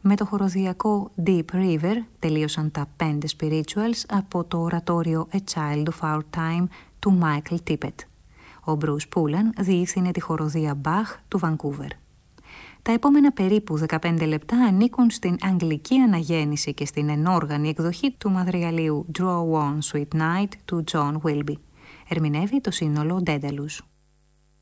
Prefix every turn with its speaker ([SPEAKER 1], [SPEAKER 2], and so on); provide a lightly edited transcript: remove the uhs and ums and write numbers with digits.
[SPEAKER 1] Με το χοροδιακό Deep River τελείωσαν τα 5 spirituals από το ορατόριο A Child of Our Time του Michael Tippett. Ο Bruce Pullen διεύθυνε τη χοροδία Bach του Vancouver. Τα επόμενα περίπου 15 λεπτά ανήκουν στην αγγλική αναγέννηση και στην ενόργανη εκδοχή του μαδριγαλίου Draw One Sweet Night του John Wilby. Ερμηνεύει το σύνολο Daedalus.